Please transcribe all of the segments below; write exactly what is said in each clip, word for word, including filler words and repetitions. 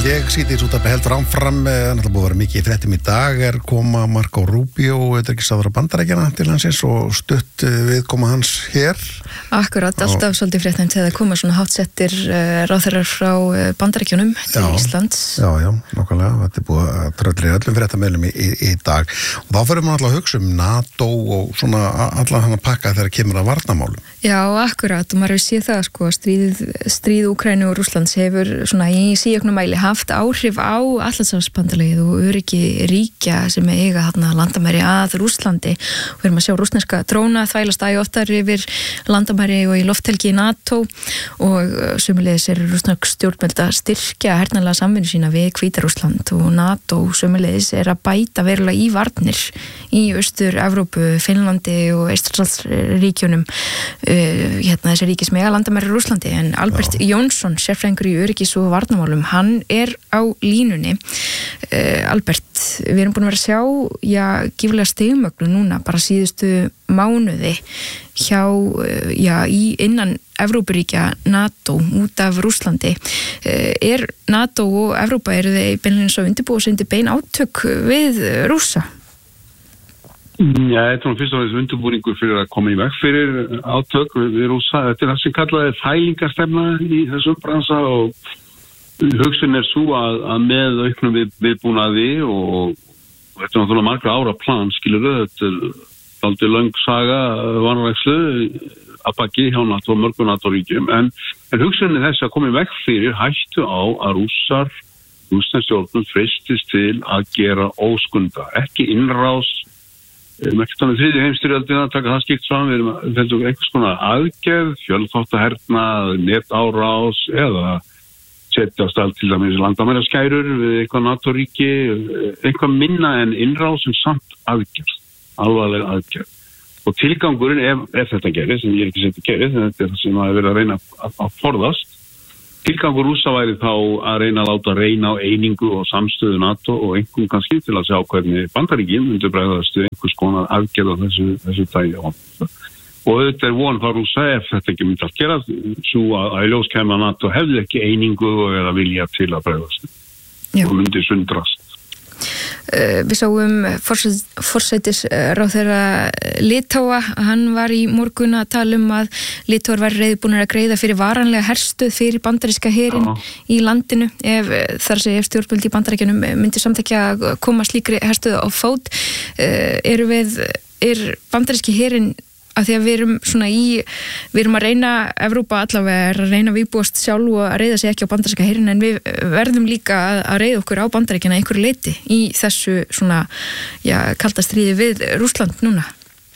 Ég sýti í sútarpi heldur áfram, það er búið að vera mikið í fréttum í dag, er koma Marco Rubio, utanríkisráðherra Bandaríkjanna til landsins og stutt viðkoma hans hér. Akkurat, alltaf svolítið fréttum þegar það koma svona hátsettir uh, ráðherrar frá uh, Bandaríkjunum til já, Íslands. Já, já, nákvæmlega, þetta er búið að tröllri öllum fréttameilum í, í, í dag. Og þá fyrir maður alltaf að hugsa um NATO og svona allan hann að pakka þegar kemur að varnarmálum. Já, akkurat, og maður hefur séð það, sko, stríð, stríð Úkraínu og Rússlands hefur svona í síauknum mæli haft áhrif á Atlantshafsbandalagið og öryggi ríkja sem eiga þarna landamæri að Rússlandi. Við erum að sjá rússneska dróna þvælast æ oftar yfir landamæri og í lofthelgi í NATO og sömuleiðis eru rússnesk stjórnvöld að styrkja hernaðlega samvinnu sína við Hvíta-Rússland og NATO sömuleiðis er að bæta verulega í varnir í Austur-Evrópu, Finnlandi og Eystrasaltsríkjunum uh, hérna þessi ríki sem eiga landamæri Rússlandi en Albert Já. Jónsson, sérfræðingur í öryggis- og varnarmálum, hann er á línunni. Uh, Albert, við erum búin að vera að sjá, já, gíflega stigmögnu núna, bara síðustu mánuði hjá, uh, já, í innan Evrópuríkja NATO út af Rússlandi. Uh, er NATO og Evrópa, eru þeir beinlega svo undirbúið sem bein átök við Rússa? Já, þetta er fyrst og fremst undirbúningur fyrir að koma í veg fyrir átök við Rússa. Þetta er það sem kallaði fælingarstefna í þessum bransa og hugsun er svo að, að með auknum við, viðbúnaði og, og þetta er náttúrulega margra ára plan, skilur þau, þetta er aldrei löng saga vanrækslu að baki hjá NATO og mörgum NATO-ríkjum, en, en hugsun er þess að koma í veg fyrir hættu á að Rússar, rússnestjórnum freistist til að gera óskunda, ekki innrás. Við erum ekki þannig þriðju heimsstyrjöldina að taka það skipt saman, við erum að þetta er einhvers konar aðgerð, fjölþáttahernað, netárás eða setja á stað til dæmis landamæraskærur við eitthvað NATO-ríki, eitthvað minna en innrás sem samt aðgerð, alvarleg aðgerð. Og tilgangurinn ef, ef þetta gerir, sem ég er ekki sett að gerir, þetta er það sem að vera að reyna að, að forðast. Tilgangur Rússa væri þá að reyna að láta reyna á einingu og samstöðu NATO og einhvern kannski til að sjá hvernig Bandaríkin myndu bregðast við einhvers konar aðgerð á þessu, þessu tægi. Og þetta er von frá Rússa ef þetta ekki myndi að gera, svo að í ljós kemur að NATO hefði ekki einingu eða vilja til að bregðast Já. Og myndi sundrast. Uh, við sáum forsætisráðherra Litáa, hann var í morgun að tala um að Litáar var reiðbúnir að greiða fyrir varanlega herstöð fyrir bandaríska herinn ja. Í landinu ef þar sé ef stjórnvöld í Bandaríkjunum myndi samþykkja að koma slíkri herstöð á fót. Uh, eru við, er bandaríski herinn að því að við erum svona í, við erum að reyna, Evrópa allavega er að reyna að viðbúast sjálf og að reyða sig ekki á bandaríska herinn en við verðum líka að, að reyða okkur á bandaríkjana einhverju leiti í þessu svona, já, kalda stríði við Rússland núna.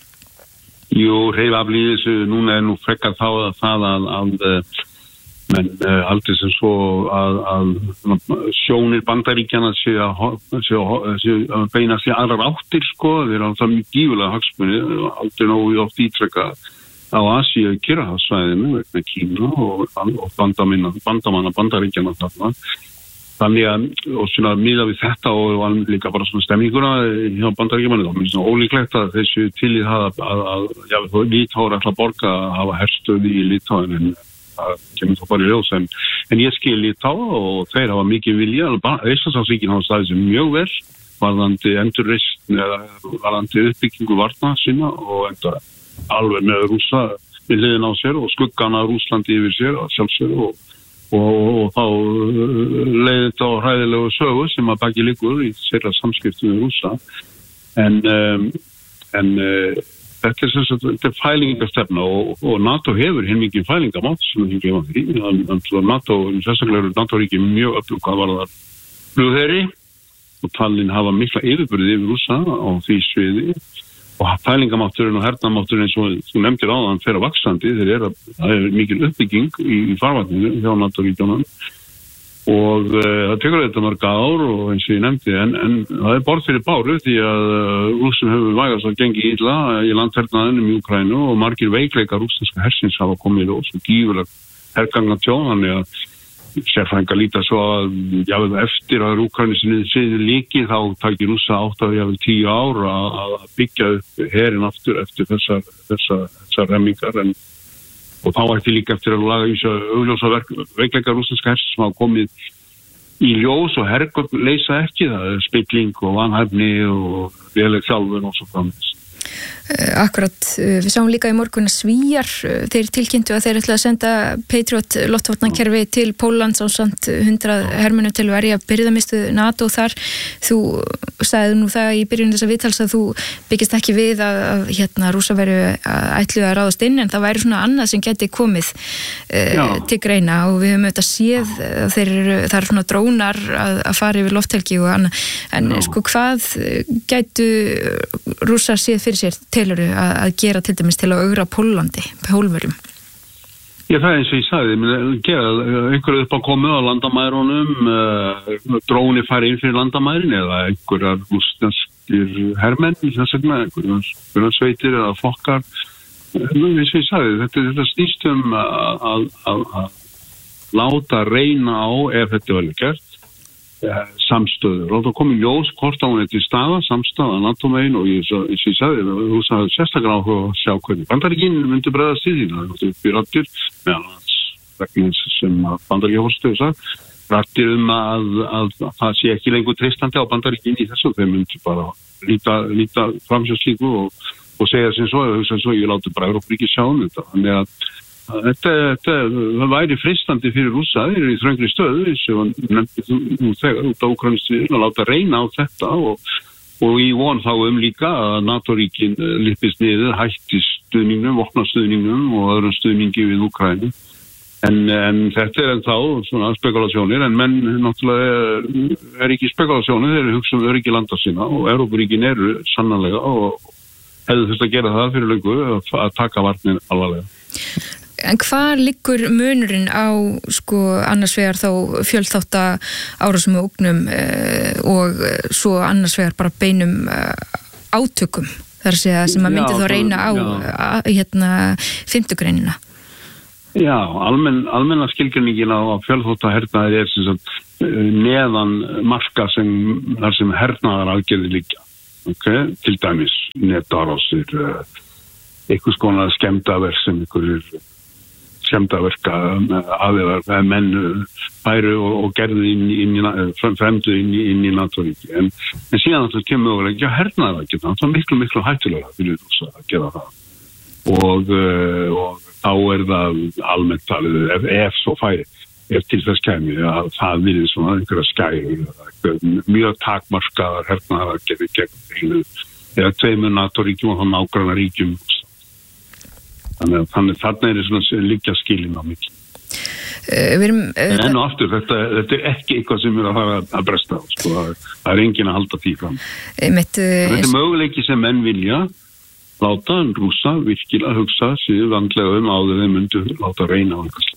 Jú, hreyfafl í þessu núna er nú frekar þá að það að, að menn uh, aldrei sem svo að, að sjónir bandaríkjana séu að, séu að beina sig aðrar áttir, sko, þeir eru alltaf mjög gífulega hagsmuni, aldrei nógu oft ítrekka á Asíu og Kyrrahafssvæðinu vegna Kína og, og bandamanna, bandamanna bandaríkjana þarna. Þannig að, og svona miða við þetta og var líka bara svona stemminguna hjá bandaríkjamanni, þá er svona ólíklegt að þessu til í það að, að, að já, Litáar ætla að borga að hafa herstöð í Litáin en það kemur þá bara í ljós, en, en ég skil Litá og þeir hafa mikið vilja, Eystrasaltsríkin hafa staðið sem mjög vel, varðandi endurreisn eða varðandi uppbyggingu varna sína og enda alveg með Rússa við hliðina á sér og skuggana Rússlandi yfir sér að sjálfsögðu og, og, og þá leiði þetta á hræðilegu sögu sem að baki liggur í þeirra samskiptum við Rússa, en, um, en uh, þetta er, sagt, þetta er fælingarstefna og, og NATO hefur hinn mikið fælingamátt sem við gefum því. NATO, sérstaklega NATO-ríki mjög öflug hvað var það flugherri og talin hafa mikla yfirbyrði yfir Rússa á því sviði og fælingamátturinn og hernamátturinn eins og þú nefndir áðan fer að vaxandi þeir eru að það er mikil uppbygging í, í farvatninu hjá NATO-ríkjunum og uh, það tekur þetta mörg ár og eins og ég nefndi en, en það er borð fyrir báru því að uh, Rússum hefur vægast að gengi illa í landhernaðinum í Úkraínu og margir veikleikar rússneska hersins hafa komið og svo gífurleg herganga tjón þannig að sérfræðingar líta svo að jável eftir að Úkraínu sinni siður líki þá takir Rússa átt að jável tíu ár að, að byggja upp herinn aftur eftir þessar, þessar, þessar remmingar en og þá ætti líka eftir að laga í þessu augljósa veikleika rússneska hers sem hafa komið í ljós og hergögn leysa ekki, það er spilling og vanhæfni og véleg þjálfun og svo framvegis. Akkurat, við sáum líka í morgun að Svíar, þeir tilkynntu að þeir ætla að senda Patriot loftvarnakerfi til Póllands ásamt hundrað hermönnum til að verja birgðamiðstöð NATO þar. Þú sagði nú það í byrjun þessa viðtals að þú byggist ekki við að, að hérna Rússa væru ætluð að ráðast inn, en það væri svona annað sem geti komið uh, til greina, og við höfum auðvitað séð að þeir eru, það eru svona drónar að, að fara yfir lofthelgi og annað, en Já. sko hvað gætu Rússar séð fyrir sér teluru að, að gera til dæmis til að augra Póllandi, Pólverjum? Já, það er eins og ég sagði, gera einhverju upp á komu á landamærunum, uh, dróni fari inn fyrir landamærin eða einhverjar rússneskir hermenn, þess vegna, einhverjar sveitir eða flokkar. Nú, eins og ég sagði, þetta, þetta snýst um að, að, að láta reyna á ef þetta verður gert. Samstöður og það kom í ljós hvort á hún er til staða, samstaða NATO-megin, og ég, eins og ég sagði, þú sagði sérstaklega á að sjá hvernig Bandaríkin myndi bregðast í því, það er upp í rattir meðan hans vegna sem Bandaríkjaforstöðu sagði, rattir um að, að, að það sé ekki lengur treystandi á Bandaríkin í þessu, þeir myndi bara líta, líta framsjóðslíku og, og segja sem svo, eða hugsa svo, ég láti bara Evrópuríki sjá um þetta, þannig að Þetta, þetta það væri freistandi fyrir Rússa, þeir eru í þröngri stöðu sem nefndi nú þegar út á Úkraínustríðinu að láta reyna á þetta og, og í von þá um líka að NATO-ríkin lippist niður, hætti stuðningnum, vopnastuðningnum og öðrum stuðningi við Úkraínu. En, en þetta er ennþá svona spekulasjónir, en menn náttúrulega er ekki spekulasjónir, þeir eru hugsa um öryggi landa sína og Evrópuríkin eru sannarlega og hefðu þurft að gera það fyrir löngu að taka varnir alvarlega. En hvað liggur munurinn á sko annars vegar þá fjölþátta árásum og ógnum eh, og svo annars vegar bara beinum eh, átökum þar að segja sem að myndi já, þá reyna á að, hérna fimmtugreinina? Já, almenn, almenna skilgreiningin á fjölþátta hernaðir er sem sagt neðan marka sem, þar sem hernaðar aðgerðir liggja. Okay? Til dæmis netárásir, einhvers konar skemmdaverk sem einhverjir skemmdaverka aðeðar menn færu og, og gerðu inn, inn í, fremdu inn í, inn í NATO-ríki. En, en síðan þetta kemur over ekki að hernaða að geta, það er miklu, miklu hættulega fyrir Rússa að gera það. Og, og þá er það almennt talið, ef, ef svo færi, ef til þess kemi, að það virðir svona einhverja skæri, mjög takmarkaðar hernaðar að gera gegn einu eða tveimur NATO-ríkjum og þá nágranna ríkjum. Þannig að þannig, þannig er svona liggja skilin á mikil. Uh, erum, uh, en enn og aftur, þetta, þetta er ekki eitthvað sem er að fara að bresta á. Sko. Það er enginn að halda því fram. Mitt, uh, þetta er möguleiki sem menn vilja láta en Rússa virkilega hugsa síðu vandlega um áður þeim myndu láta reyna á einhvers.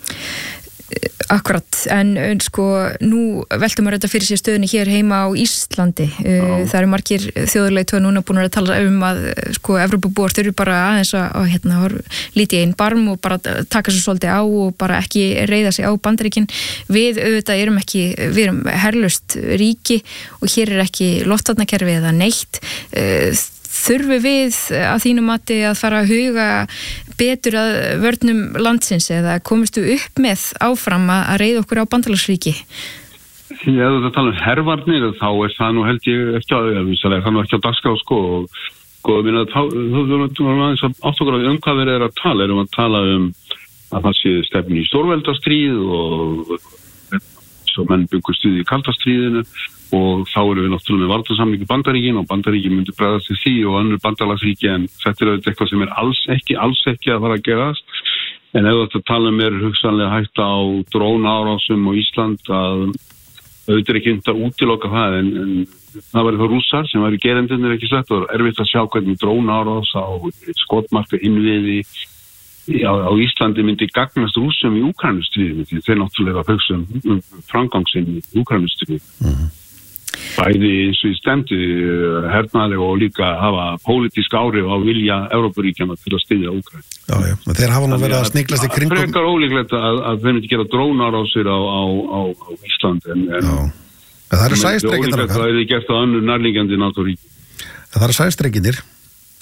Akkurat, en sko nú veltum við þetta fyrir sér stöðunni hér heima á Íslandi. Já. Það eru margir þjóðarleiðtogar núna búin að tala um að sko Evrópubúar þurfi bara aðeins að, að hérna, líti einn barm og bara taka sér svolítið á og bara ekki reiða sig á Bandaríkin. Við auðvitað erum ekki, við erum herlaust ríki og hér er ekki loftvarnakerfi eða neitt. Þurfi við að þínu mati að fara að huga betur að vörnum landsins eða komistu upp með áfram að reiða okkur á bandalagsríki? Já, þetta tala um hervarnir, þá er það nú held ég ekki að, það er nú ekki á dagskrá sko og sko, minna, þá erum aðeins að átokkur um hvað við erum að tala, erum að tala um að það sé stefni í stórveldastríð og svo menn byggur stuði í kaldastríðinu og þá erum við náttúrulega með varnarsamningu Bandaríkin og Bandaríkin myndi bregðast til því og önnur bandalagsríki en þetta er auðvitað eitthvað sem er alls ekki, alls ekki að fara að gerast. En ef þetta tala um er hugsanlega hætta á drónaárásum og Ísland að auðvitað er ekki undir að útiloka það en, en það væri þá Rússar sem væri gerendunir ekki sett og er erfitt að sjá hvernig drónaárás á skotmarka innviði á, á Íslandi myndi gagnast Rússum í Úkraínustríðinu því þeir náttúrulega að hugsa um framgangsinn í Úkraínustríðinu. Mm-hmm. Bæði eins og í stendi hernaðarlega og líka hafa pólitísk áhrif á vilja Evrópuríkjana til að styðja Úkraínu. Já, já, þeir hafa nú verið að sniglast í kringum. Það er frekar ólíklegt að, að þeir myndi gera drónar á sér á, á, á, á Íslandi en, en það eru sæstreikirnir. Það er gert á önnur nærliggjandi NATO-ríki. Það eru sæstreikirnir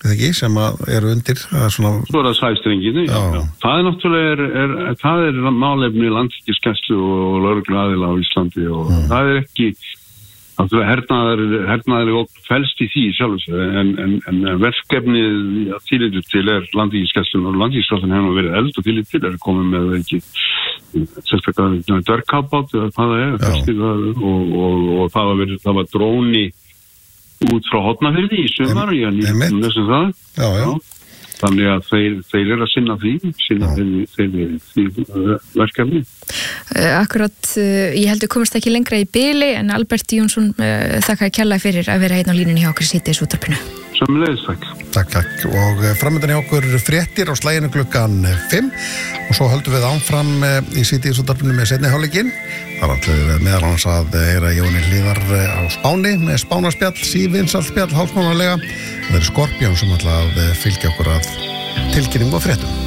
eða ekki, sem að eru undir að svona... Svo er það sæstrenginu, já. já. Það er náttúrulega, er, er, það er málefni landhelgisgæslu og lögregluaðila á Íslandi og mm. það er ekki, náttúrulega hernaðar, hernaðar og felst í því sjálfs, en, en, en verkefnið að þýlitur til er landhelgisgæslun og landhelgisgæslun hefur verið eld og þýlitur til er komið með ekki sérstaklega dörrkapátt eða hvað það er, það, og, og, og það var verið, það var dróni út frá Hornafirði í sumar, ég nýttum þessum það. Já, já. Þannig að þeir, þeir eru að sinna því, sinna þeir, þeir, þeir verkefni. Akkurat, ég heldur komast ekki lengra í bili, en Albert Jónsson þakka kærlega fyrir að vera hérna á línunni hjá okkur síðdegis útvarpinu. Sömuleiðis, takk. Takk, takk. Og framöndan hjá okkur fréttir á slaginu klukkan fimm og svo höldum við áfram í síðdegis útvarpinu með seinni hálfleikinn. Það ætlum við meðal annars að heyra Jóni Hlíðar á Spáni með Spánarspjall, sívinsalt spjall, hálfsmánalega. Það er Skorpjón sem ætla að fylgja okkur að tilkynningu og fréttum.